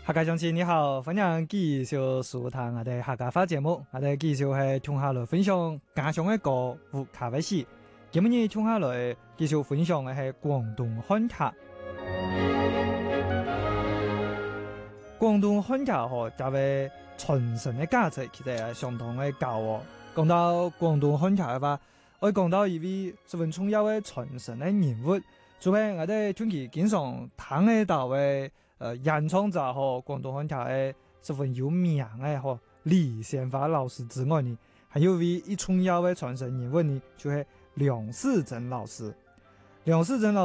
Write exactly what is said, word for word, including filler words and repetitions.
客家鄉親你好，歡迎繼續收聽我哋客家話節目，我哋繼續係聽下來分享家鄉嘅歌和客家史。今日聽下來繼續分享嘅係廣東漢客。廣東漢客嗬，作為傳承嘅價值，其實係相當嘅高哦。講到廣東漢客嘅話，我講到一位十分重要嘅傳承嘅人物，作為我哋長期經常聽得到嘅。呃，演唱者和廣東漢客嘅十分有名嘅和李先發老師之外呢，還有位一重要嘅傳承人物呢，就係梁思成老師。梁思成老